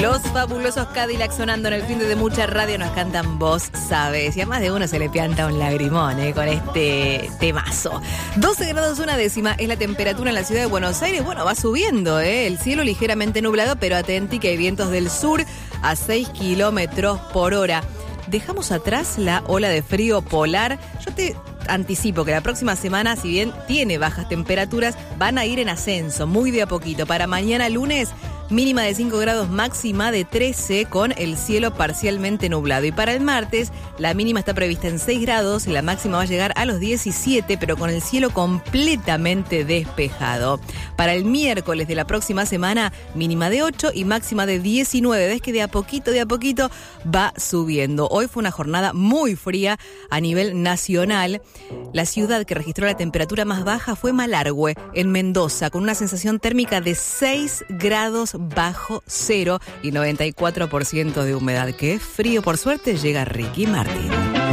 Los fabulosos Cadillacs sonando en el fin de mucha radio nos cantan Vos Sabés. Y a más de uno se le pianta un lagrimón con este temazo. 12 grados una décima es la temperatura en la ciudad de Buenos Aires. Bueno, va subiendo, el cielo ligeramente nublado, pero atenti que hay vientos del sur a 6 kilómetros por hora. Dejamos atrás la ola de frío polar. Yo te anticipo que la próxima semana, si bien tiene bajas temperaturas, van a ir en ascenso, muy de a poquito. Para mañana lunes, mínima de 5 grados, máxima de 13, con el cielo parcialmente nublado. Y para el martes, la mínima está prevista en 6 grados, la máxima va a llegar a los 17, pero con el cielo completamente despejado. Para el miércoles de la próxima semana, mínima de 8 y máxima de 19. Ves que de a poquito va subiendo. Hoy fue una jornada muy fría a nivel nacional. La ciudad que registró la temperatura más baja fue Malargüe, en Mendoza, con una sensación térmica de 6 grados bajo cero y 94% de humedad. ¡Qué frío! Por suerte llega Ricky Martin.